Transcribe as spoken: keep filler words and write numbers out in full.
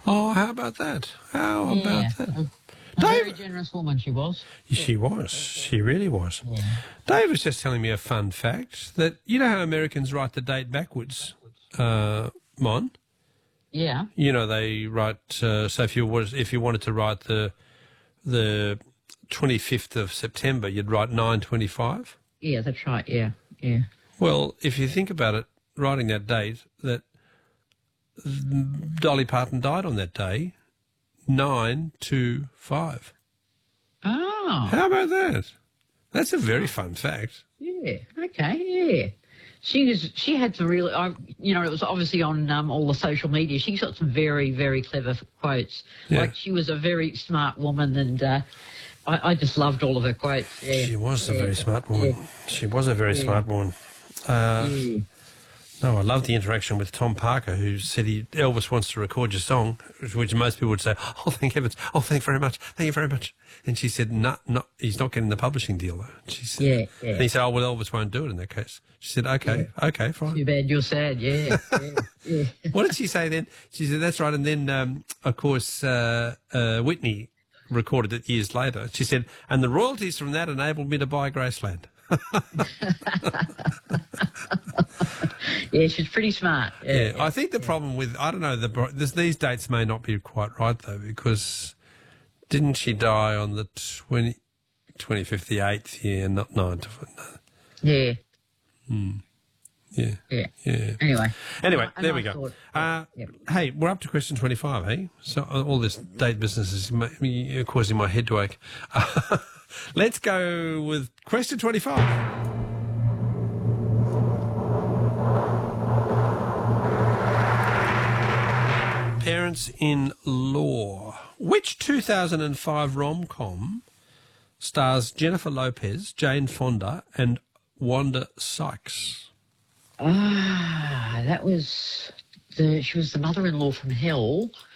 Oh, how about that? How Yeah. about that? A, a very generous woman she was. She was. She really was. Yeah. Dave was just telling me a fun fact that you know how Americans write the date backwards, uh, Mon? Yeah. You know they write. Uh, so if you was if you wanted to write the the twenty-fifth of September, you'd write nine twenty-five. Yeah, that's right. Yeah, yeah. Well, if you think about it, writing that date, that Dolly Parton died on that day, nine two five. Oh. How about that? That's a very fun fact. Yeah. Okay. Yeah. She was. She had some really. I, you know, it was obviously on um, all the social media. She's got some very, very clever quotes. Yeah. Like she was a very smart woman, and uh, I, I just loved all of her quotes. Yeah. She was a yeah. very smart woman. Yeah. She was a very Yeah. smart woman. Uh, Yeah. No, I love the interaction with Tom Parker, who said he Elvis wants to record your song, which most people would say, "Oh, thank heavens! Oh, thank you very much! Thank you very much!" And she said, "No, no, he's not getting the publishing deal, though." She said, Yeah, yeah. And he said, "Oh, well, Elvis won't do it in that case." She said, "Okay, okay, fine." Too bad you're sad. Yeah. yeah. yeah. What did she say then? She said, "That's right." And then, um, of course, uh, uh, Whitney recorded it years later. She said, "And the royalties from that enabled me to buy Graceland." Yeah, she's pretty smart. Yeah, Yeah, I think the problem with, I don't know, the this, these dates may not be quite right, though, because didn't she die on the twenty, twenty-fifth, the eighth year, not nine to no. yeah. Yeah. Yeah. Yeah. Anyway. Anyway, A there we nice go. thought. Uh, Yep. Hey, we're up to question twenty-five, hey? So uh, all this date business is ma- me- causing my head to ache. Let's go with question twenty-five. Parents in Law. Which two thousand five rom-com stars Jennifer Lopez, Jane Fonda and Wanda Sykes? Ah, that was the. She was the mother-in-law from Hell.